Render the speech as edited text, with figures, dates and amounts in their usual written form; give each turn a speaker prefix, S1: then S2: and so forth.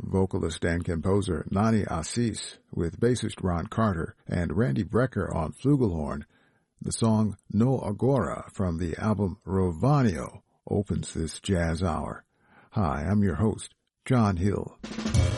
S1: vocalist and composer Nani Assis with bassist Ron Carter and Randy Brecker on flugelhorn. The song No Agora from the album Rovanio opens this jazz hour. Hi, I'm your host, John Hill.